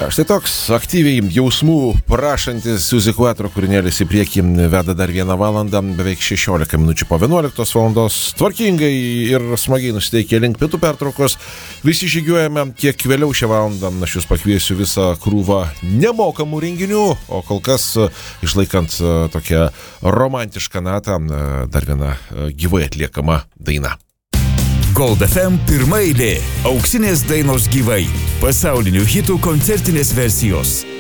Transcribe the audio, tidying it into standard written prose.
Štai toks aktyviai jausmų prašantis Suzy Quatro kūrinėlis į priekį veda dar 1 valandą, beveik 16 minučių po 11 valandos. Tvarkingai ir smagiai nusiteikę link pietų pertraukos. Visi žygiuojame, kiek vėliau šią valandą aš jūs pakviesiu visą krūvą nemokamų renginių, o kol kas išlaikant tokią romantišką natą, dar viena gyvai atliekama daina. Gold FM pirma eilė. Auksinės dainos gyvai. Pasaulinių hitų koncertinės versijos.